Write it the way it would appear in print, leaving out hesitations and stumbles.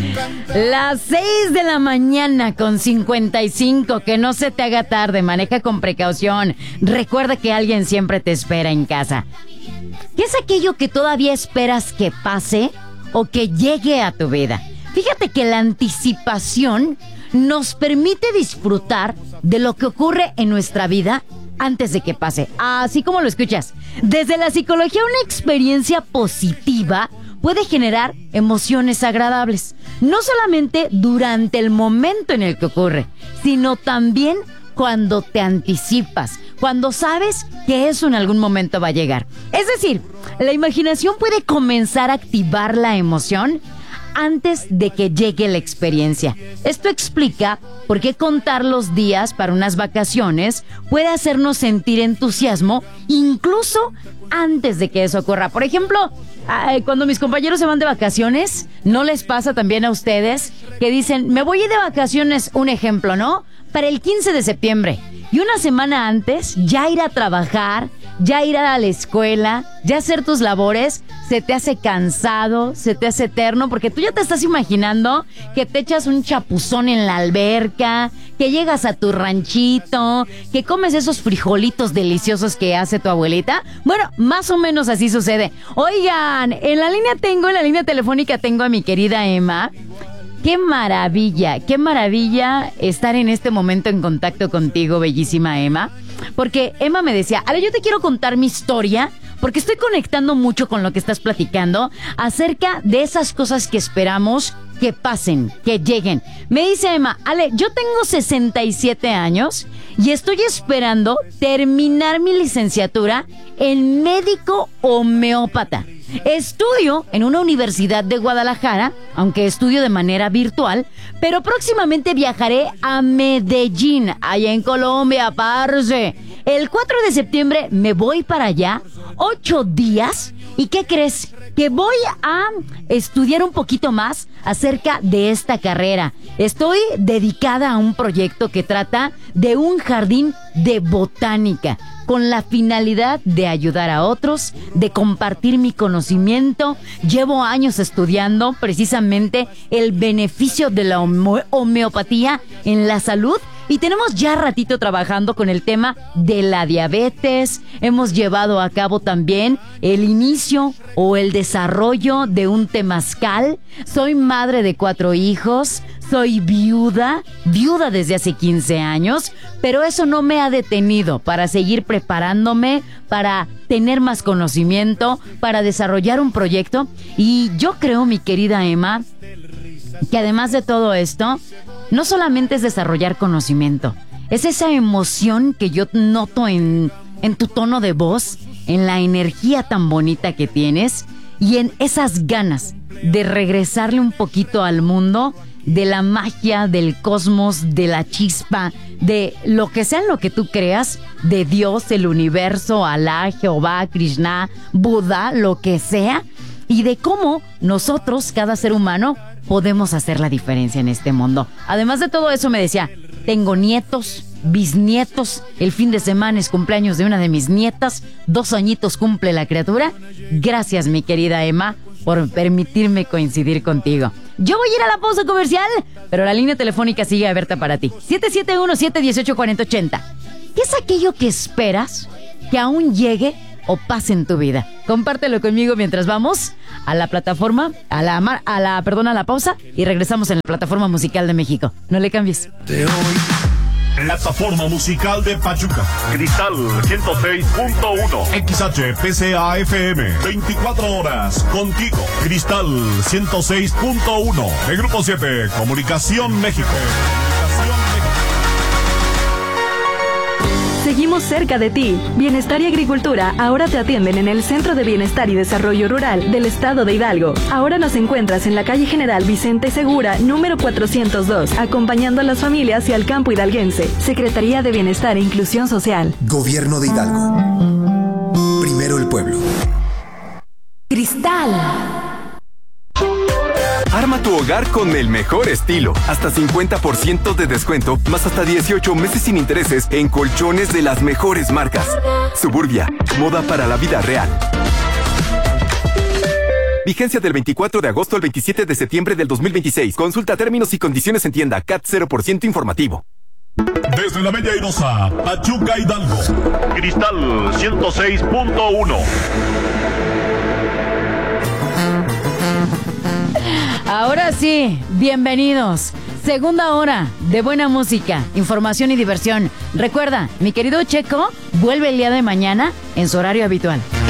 Las 6 de la mañana con 55, que no se te haga tarde, maneja con precaución. Recuerda que alguien siempre te espera en casa. ¿Qué es aquello que todavía esperas que pase o que llegue a tu vida? Fíjate que la anticipación nos permite disfrutar de lo que ocurre en nuestra vida antes de que pase. Así como lo escuchas. Desde la psicología, una experiencia positiva puede generar emociones agradables. No solamente durante el momento en el que ocurre, sino también cuando te anticipas, cuando sabes que eso en algún momento va a llegar. Es decir, la imaginación puede comenzar a activar la emoción antes de que llegue la experiencia. Esto explica por qué contar los días para unas vacaciones puede hacernos sentir entusiasmo incluso antes de que eso ocurra. Por ejemplo, cuando mis compañeros se van de vacaciones, ¿no les pasa también a ustedes que dicen, me voy a ir de vacaciones, un ejemplo, ¿no? Para el 15 de septiembre. Y una semana antes, ya ir a trabajar, ya ir a la escuela, ya hacer tus labores, se te hace cansado, se te hace eterno, porque tú ya te estás imaginando que te echas un chapuzón en la alberca, que llegas a tu ranchito, que comes esos frijolitos deliciosos que hace tu abuelita. Bueno, más o menos así sucede. Oigan, en la línea telefónica tengo a mi querida Emma. Qué maravilla estar en este momento en contacto contigo, bellísima Emma. Porque Emma me decía, Ale, yo te quiero contar mi historia, porque estoy conectando mucho con lo que estás platicando acerca de esas cosas que esperamos que pasen, que lleguen. Me dice Emma, Ale, yo tengo 67 años y estoy esperando terminar mi licenciatura en médico homeópata. Estudio en una universidad de Guadalajara, aunque estudio de manera virtual, pero próximamente viajaré a Medellín, allá en Colombia, parce. El 4 de septiembre me voy para allá, 8 días, ¿y qué crees? Que voy a estudiar un poquito más acerca de esta carrera. Estoy dedicada a un proyecto que trata de un jardín de botánica, con la finalidad de ayudar a otros, de compartir mi conocimiento. Llevo años estudiando precisamente el beneficio de la homeopatía en la salud. Y tenemos ya ratito trabajando con el tema de la diabetes. Hemos llevado a cabo también el inicio o el desarrollo de un temazcal. Soy madre de 4 hijos. Soy viuda desde hace 15 años. Pero eso no me ha detenido para seguir preparándome, para tener más conocimiento, para desarrollar un proyecto. Y yo creo, mi querida Emma, que además de todo esto, no solamente es desarrollar conocimiento, es esa emoción que yo noto en tu tono de voz, en la energía tan bonita que tienes y en esas ganas de regresarle un poquito al mundo de la magia, del cosmos, de la chispa, de lo que sea en lo que tú creas, de Dios, el universo, Alá, Jehová, Krishna, Buda, lo que sea, y de cómo nosotros, cada ser humano, podemos hacer la diferencia en este mundo. Además de todo eso, me decía, tengo nietos, bisnietos, el fin de semana es cumpleaños de una de mis nietas, 2 añitos cumple la criatura. Gracias, mi querida Emma, por permitirme coincidir contigo. Yo voy a ir a la pausa comercial, pero la línea telefónica sigue abierta para ti. 771-718-4080. ¿Qué es aquello que esperas que aún llegue o pase en tu vida? Compártelo conmigo mientras vamos a la plataforma, a la pausa, y regresamos en la plataforma musical de México. No le cambies. Plataforma musical de Pachuca. Cristal 106.1. XHPCA-FM. 24 horas contigo. Cristal 106.1. De Grupo 7. Comunicación México. Seguimos cerca de ti. Bienestar y Agricultura ahora te atienden en el Centro de Bienestar y Desarrollo Rural del Estado de Hidalgo. Ahora nos encuentras en la calle General Vicente Segura, número 402, acompañando a las familias y al campo hidalguense. Secretaría de Bienestar e Inclusión Social. Gobierno de Hidalgo. Primero el pueblo. Cristal. Arma tu hogar con el mejor estilo. Hasta 50% de descuento, más hasta 18 meses sin intereses en colchones de las mejores marcas. Suburbia, moda para la vida real. Vigencia del 24 de agosto al 27 de septiembre del 2026. Consulta términos y condiciones en tienda. CAT 0% informativo. Desde la Bella Airosa, Pachuca, Hidalgo. Cristal 106.1. Ahora sí, bienvenidos. Segunda hora de buena música, información y diversión. Recuerda, mi querido Checo vuelve el día de mañana en su horario habitual.